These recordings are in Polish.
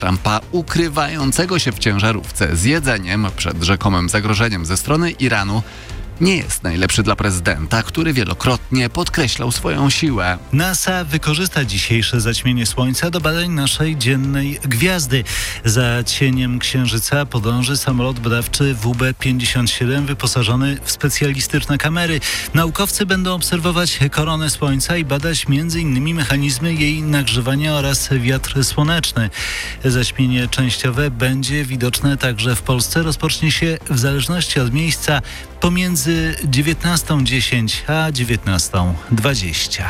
Trumpa ukrywającego się w ciężarówce z jedzeniem przed rzekomym zagrożeniem ze strony Iranu nie jest najlepszy dla prezydenta, który wielokrotnie podkreślał swoją siłę. NASA wykorzysta dzisiejsze zaćmienie Słońca do badań naszej dziennej gwiazdy. Za cieniem Księżyca podąży samolot badawczy WB-57 wyposażony w specjalistyczne kamery. Naukowcy będą obserwować koronę Słońca i badać m.in. mechanizmy jej nagrzewania oraz wiatr słoneczny. Zaćmienie częściowe będzie widoczne także w Polsce. Rozpocznie się w zależności od miejsca pomiędzy 19:10 a 19:20.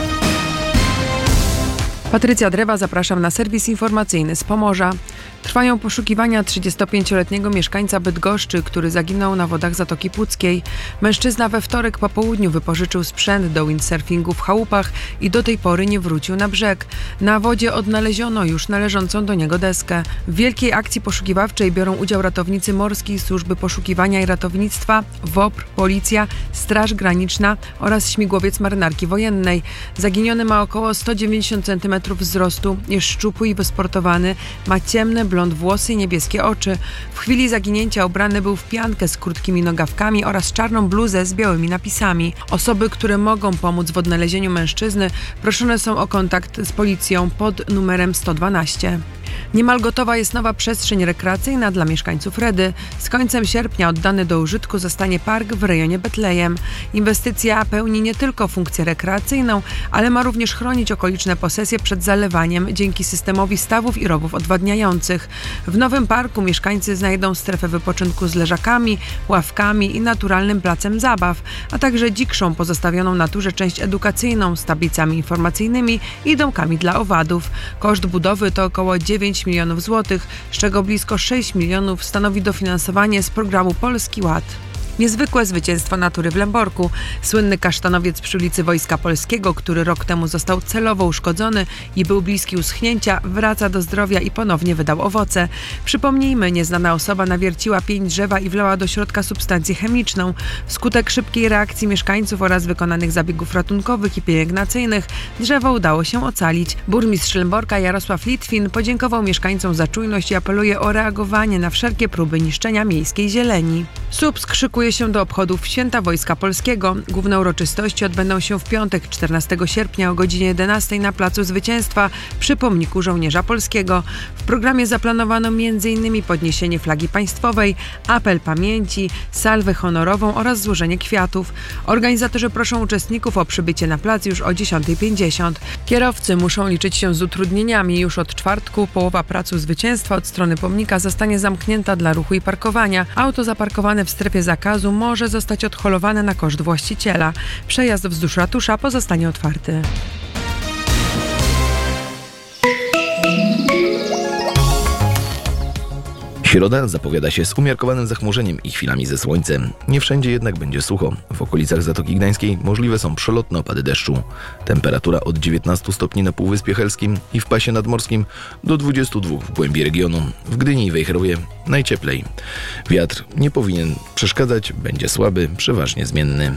Patrycja Drewa, zapraszam na serwis informacyjny z Pomorza. Trwają poszukiwania 35-letniego mieszkańca Bydgoszczy, który zaginął na wodach Zatoki Puckiej. Mężczyzna we wtorek po południu wypożyczył sprzęt do windsurfingu w chałupach i do tej pory nie wrócił na brzeg. Na wodzie odnaleziono już należącą do niego deskę. W wielkiej akcji poszukiwawczej biorą udział ratownicy morskiej, służby poszukiwania i ratownictwa, WOPR, policja, Straż Graniczna oraz śmigłowiec marynarki wojennej. Zaginiony ma około 190 cm wzrostu, jest szczupły i wysportowany, ma ciemne blond włosy i niebieskie oczy. W chwili zaginięcia ubrany był w piankę z krótkimi nogawkami oraz czarną bluzę z białymi napisami. Osoby, które mogą pomóc w odnalezieniu mężczyzny, proszone są o kontakt z policją pod numerem 112. Niemal gotowa jest nowa przestrzeń rekreacyjna dla mieszkańców Redy. Z końcem sierpnia oddany do użytku zostanie park w rejonie Betlejem. Inwestycja pełni nie tylko funkcję rekreacyjną, ale ma również chronić okoliczne posesje przed zalewaniem dzięki systemowi stawów i rowów odwadniających. W nowym parku mieszkańcy znajdą strefę wypoczynku z leżakami, ławkami i naturalnym placem zabaw, a także dzikszą pozostawioną naturze część edukacyjną z tablicami informacyjnymi i domkami dla owadów. Koszt budowy to około 9 milionów złotych, z czego blisko 6 milionów stanowi dofinansowanie z programu Polski Ład. Niezwykłe zwycięstwo natury w Lęborku. Słynny kasztanowiec przy ulicy Wojska Polskiego, który rok temu został celowo uszkodzony i był bliski uschnięcia, wraca do zdrowia i ponownie wydał owoce. Przypomnijmy, nieznana osoba nawierciła pień drzewa i wlała do środka substancję chemiczną. Wskutek szybkiej reakcji mieszkańców oraz wykonanych zabiegów ratunkowych i pielęgnacyjnych drzewo udało się ocalić. Burmistrz Lęborka Jarosław Litwin podziękował mieszkańcom za czujność i apeluje o reagowanie na wszelkie próby niszczenia miejskiej zieleni. Słupsk szykuje się do obchodów Święta Wojska Polskiego. Główne uroczystości odbędą się w piątek 14 sierpnia o godzinie 11 na Placu Zwycięstwa przy pomniku żołnierza polskiego. W programie zaplanowano m.in. podniesienie flagi państwowej, apel pamięci, salwę honorową oraz złożenie kwiatów. Organizatorzy proszą uczestników o przybycie na plac już o 10:50. Kierowcy muszą liczyć się z utrudnieniami. Już od czwartku połowa Placu Zwycięstwa od strony pomnika zostanie zamknięta dla ruchu i parkowania. Auto zaparkowane w strefie zakazu może zostać odholowane na koszt właściciela. Przejazd wzdłuż ratusza pozostanie otwarty. Środa zapowiada się z umiarkowanym zachmurzeniem i chwilami ze słońcem. Nie wszędzie jednak będzie sucho. W okolicach Zatoki Gdańskiej możliwe są przelotne opady deszczu. Temperatura od 19 stopni na Półwyspie Helskim i w pasie nadmorskim do 22 w głębi regionu. W Gdyni i Wejherowie najcieplej. Wiatr nie powinien przeszkadzać, będzie słaby, przeważnie zmienny.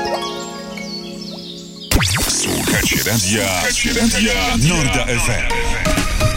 Słuchacie radia Norda FM.